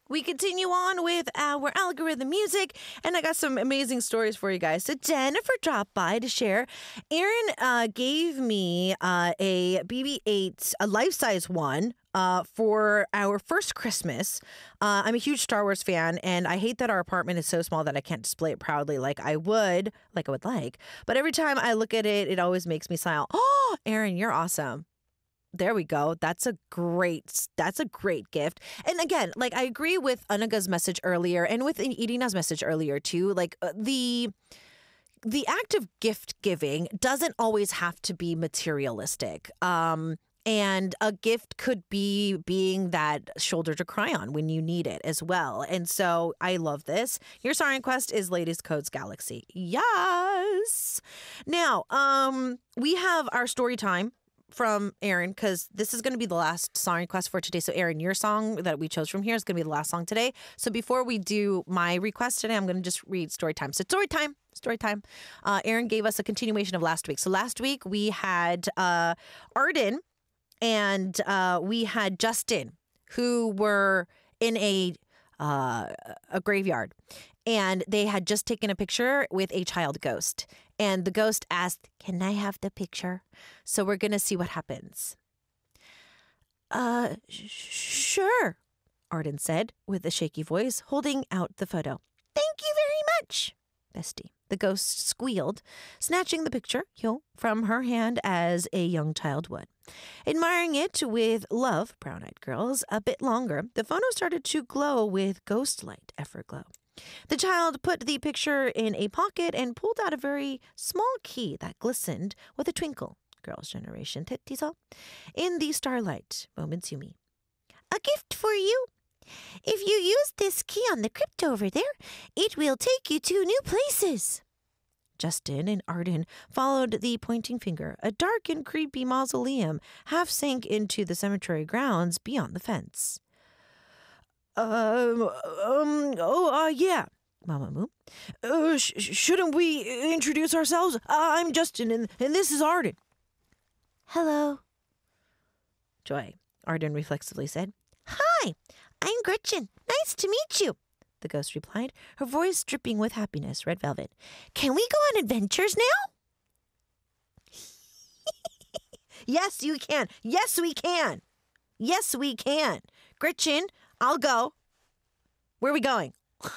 we continue on with our algorithm music, and I got some amazing stories for you guys. So Jennifer dropped by to share. Aaron gave me a BB-8, a life-size one, for our first Christmas. I'm a huge Star Wars fan, and I hate that our apartment is so small that I can't display it proudly like I would like. But every time I look at it, it always makes me smile. Oh, Aaron, you're awesome. There we go. That's a great gift. And again, like I agree with Anaga's message earlier and with Irina's message earlier too. Like the act of gift giving doesn't always have to be materialistic. And a gift could be being that shoulder to cry on when you need it as well. And so I love this. Your song request is Ladies Codes Galaxy. Yes. Now, we have our story time from Aaron, because this is going to be the last song request for today. So Aaron, your song that we chose from here is going to be the last song today. So before we do my request today, I'm going to just read story time. So story time. Aaron gave us a continuation of last week. So last week we had Arden and we had Justin, who were in a graveyard, and they had just taken a picture with a child ghost. And the ghost asked, "Can I have the picture?" So we're going to see what happens. Sure, Arden said with a shaky voice, holding out the photo. "Thank you very much, Bestie," the ghost squealed, snatching the picture from her hand as a young child would. Admiring it with love, brown-eyed girls, a bit longer, the photo started to glow with ghost-light efferglow. The child put the picture in a pocket and pulled out a very small key that glistened with a twinkle. Girls' generation, tettizo. In the starlight, moments Yumi. "A gift for you. If you use this key on the crypt over there, it will take you to new places." Justin and Arden followed the pointing finger. A dark and creepy mausoleum half sank into the cemetery grounds beyond the fence. Yeah, Mamamoo. Shouldn't we introduce ourselves? I'm Justin, and this is Arden. Hello, Joy, Arden reflexively said. Hi, I'm Gretchen. Nice to meet you, the ghost replied, her voice dripping with happiness, red velvet. Can we go on adventures now? Yes, you can. Yes, we can. Yes, we can. Gretchen, I'll go. Where are we going?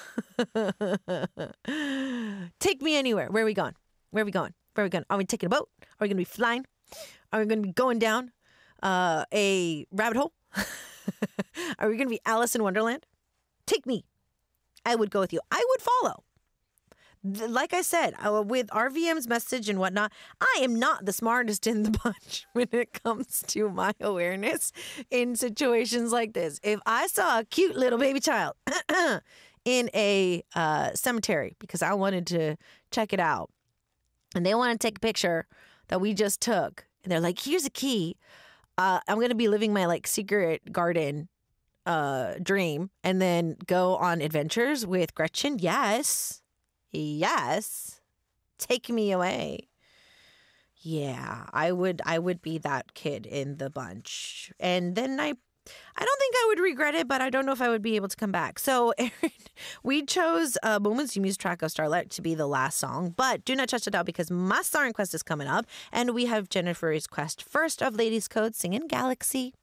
Take me anywhere. Where are we going? Where are we going? Where are we going? Are we taking a boat? Are we going to be flying? Are we going to be going down a rabbit hole? Are we going to be Alice in Wonderland? Take me. I would go with you. I would follow. Like I said, with RVM's message and whatnot, I am not the smartest in the bunch when it comes to my awareness in situations like this. If I saw a cute little baby child in a cemetery because I wanted to check it out, and they want to take a picture that we just took, and they're like, "Here's a key. I'm going to be living my secret garden dream and then go on adventures with Gretchen." Yes. Take me away. Yeah, I would be that kid in the bunch. And then I don't think I would regret it, but I don't know if I would be able to come back. So, Aaron, we chose Moments Yumi's track of Starlight to be the last song, but do not touch it out because my song request is coming up, and we have Jennifer's request first of Ladies Code singing Galaxy.